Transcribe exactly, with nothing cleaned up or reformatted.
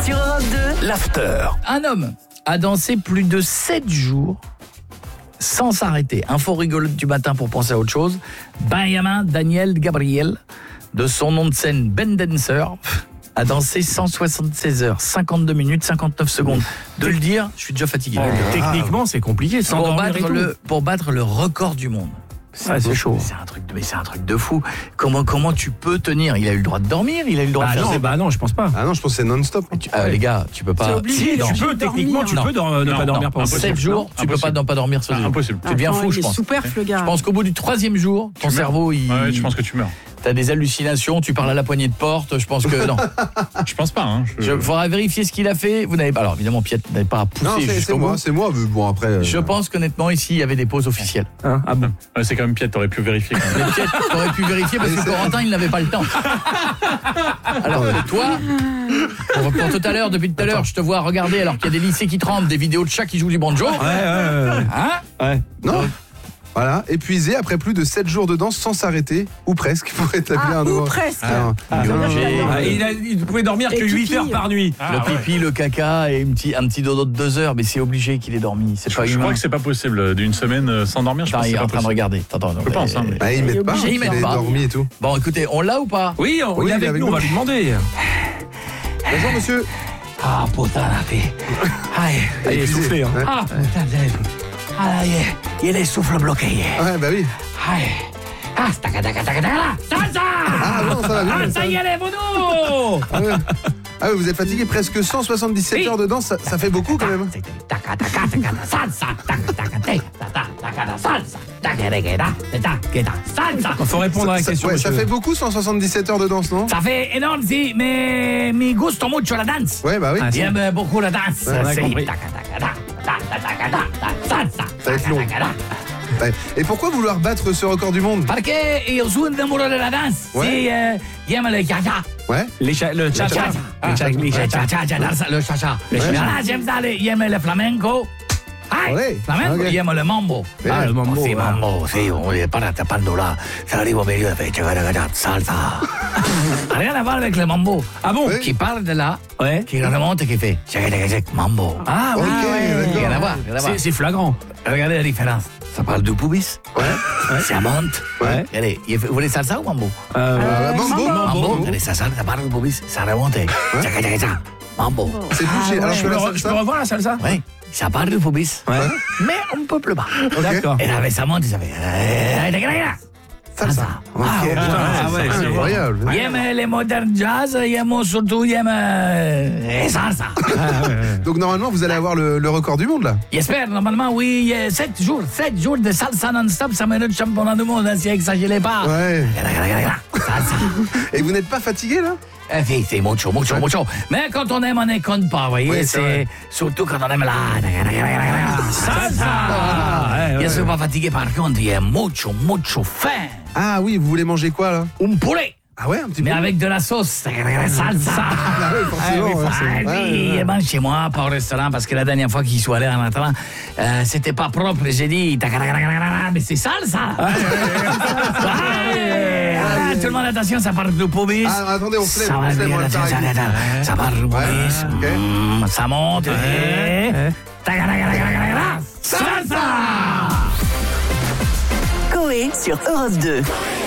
Sur Europe deux, l'after. Un homme a dansé plus de sept jours sans s'arrêter. Info rigolote du matin pour penser à autre chose. Benjamin Daniel Gabriel, de son nom de scène Ben Dancer, a dansé cent soixante-seize heures, cinquante-deux minutes, cinquante-neuf secondes. De le dire, je suis déjà fatigué. Oh, techniquement, c'est compliqué. Sans Pour dormir et battre, tout. le, pour battre le record du monde. Ah, c'est chaud. C'est un truc de, mais c'est un truc de fou. Comment, comment tu peux tenir? Il a eu le droit de dormir, il a eu le droit Ah de faire non, ses- bah non, je pense pas. Ah non, je pense que c'est non-stop. Tu- euh, les gars, tu peux pas. C'est obligé. Si, Non. tu peux, techniquement, tu Non. peux dor- ne Non, pas dormir non, pendant impossible. sept jours, Non, tu peux pas impossible. ne pas dormir sur Ah, des jours. impossible. C'est bien Attends, fou, je il est pense. superflu, le gars. Je pense qu'au bout du troisième jour, ton Tu meurs. cerveau, il. Ouais, je pense que tu meurs. T'as des hallucinations, tu parles à la poignée de porte, je pense que non. Je pense pas. Hein. Je... Il faudra vérifier ce qu'il a fait. Vous n'avez pas. Alors évidemment, Piet n'avait pas à Non, pousser c'est c'est jusqu'au moi, bout. c'est moi. Mais bon, après. euh, Je pense qu'honnêtement, ici, il y avait des pauses officielles. Hein ah bon. Ouais, c'est quand même Piet, t'aurais pu vérifier. Quand même. Mais Piet, t'aurais pu vérifier parce que Corentin, il n'avait pas le temps. Alors que toi, pour, pour tout à l'heure, depuis tout à l'heure, je te vois regarder alors qu'il y a des lycées qui tremblent, des vidéos de chats qui jouent du banjo. Ouais, ouais, ouais. Hein ouais. Non. Voilà, épuisé après plus de sept jours de danse sans s'arrêter, ou presque, pour établir Ah, un ou nouveau. presque. Ah, Ah, non, non, j'ai- non. Ah, il, a, il pouvait dormir Et que huit pipi. heures par nuit. Ah, le ouais. pipi, le caca et un petit, un petit dodo de deux heures, mais c'est obligé qu'il ait dormi. C'est pas Je humain. crois que c'est pas possible d'une semaine euh, sans dormir. Je Attends, pense que il c'est est en pas train de possible. regarder. Attends, attends, Je pense, hein, euh, mais- Ah, ils mettent pas, obligé, hein, ils mettent il est pas. dormi et tout. Bon, écoutez, on l'a ou pas? Oui, on, Oui, il est avec nous, on va lui demander. Bonjour monsieur. Ah, putain, la fille. Aïe. Il est Épuisé. essoufflé. Hein. Ouais. Ah, putain, ah, il est, il est souffle bloqué. Ouais, bah oui. Aïe. Ah, taca, taca, taca, taca, salsa. Ah non, ça va bien. Ah, ça y est, les monos. Ah ouais. Ah ouais, vous êtes fatigué, presque cent soixante-dix-sept Oui. heures de danse, ça, ça fait beaucoup quand même. Taca, taca, taca, salsa. Taca, taca, taca, taca, taca, salsa. Taca, taca, taca, taca, salsa. Il faut répondre à la Ça, question. ouais, ça monsieur. fait beaucoup cent soixante-dix-sept heures de danse, non? Ça fait énorme, si, mais me gusto mucho la danse. Ouais, bah oui. Ah, J'aime beaucoup la danse. Ouais, on a C'est compris. taca, taca, taca, taca, taca, taca, salsa. Ça va être long. Taca, taca, taca. Ouais. Et pourquoi vouloir battre ce record du monde? Parce que io sono innamorato della danza. Ouais. Sì, eh, chiama le cha-cha. Ouais. Les cha- le cha-cha. Cha-cha. Les cha- les Le cha-cha. cha-cha, danza, le cha-cha. Allora, j'aime ça, le- chiama le flamenco. Ah, Ouais. flamenco, Ok. chiama le mambo. Ah, le mambo. Sì, ouais. mambo, sì, on est pas tapando là. Ça arrive au milieu, fait salsa. Rien à voir avec le mambo. Ah bon? Oui. Qui part de là, Ouais. qui remonte et qui fait mambo. Ah Ok, oui. d'accord. Rien à voir, rien à voir. C'est c'est flagrant. Regardez la différence. Ça parle du pubis. Ouais. Ça monte. Ouais. Regardez, il fait- vous voulez salsa ou mambo? Euh, Euh, Mambo. Mambo, regardez, ça, ça, ça parle du pubis. Ça remonte. Tchaca, tchaca, tchaca. Mambo. C'est touché. Alors je que peux la le re- je peux salsa. revoir la salsa? Oui, ça parle du pubis. Ouais. Mais un peu plus bas. D'accord. Et là, ça monte, ça fait. Salsa. Ok. Ah, ouais. Ah ouais, c'est Incroyable. Il aime les modernes jazz, il aime surtout, il aime euh, salsa. Donc normalement, vous allez avoir le, le record du monde là. J'espère, normalement, oui, sept jours, sept jours de salsa non-stop, ça mérite championnat du monde, hein, si exagérez pas. Ouais. Salsa. Et vous n'êtes pas fatigué là? Eh, sì, sì, mucho, mucho, mucho. Mais quand on aime, on ne compte pas, vous voyez. Oui, c'est c'est vrai. surtout quand on aime la salsa. ouais, Je ouais. suis pas fatigué, par contre, il y a mucho, mucho faim. Ah oui, vous voulez manger quoi là? Un poulet, Ah ouais, un petit peu. mais avec de la sauce. Salsa. Ah ouais, forcément. ouais, Ah c'est- oui, ouais, ouais. et ben chez moi, pas au restaurant, parce que la dernière fois qu'il soit allé en entrant, euh, c'était pas propre. J'ai dit, mais c'est salsa. Ouais. Ah, tout le monde, attention, ça parle de pubis. Ah, attendez, on se lève, Ça on va se lève, bien, on va le faire attention, avec ça, ça parle de pubis. Ouais, ok. Mm, ça monte. et- ouais. Salsa. Coé sur Europe deux.